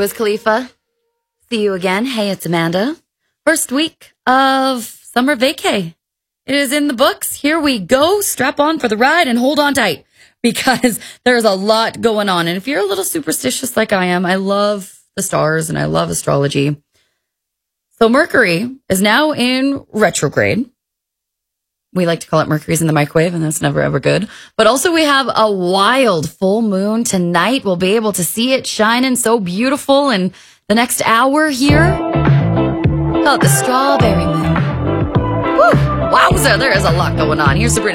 Wiz Khalifa. See you again. Hey, it's Amanda. First week of summer vacay. It is in the books. Here we go. Strap on for the ride and hold on tight because there's a lot going on. And if you're a little superstitious like I am, I love the stars and I love astrology. So Mercury is now in retrograde. We like to call it Mercury's in the microwave, and that's never, ever good. But also we have a wild full moon tonight. We'll be able to see it shining so beautiful in the next hour here. Call it the strawberry moon. Woo! Wowza, there is a lot going on. Here's Sabrina.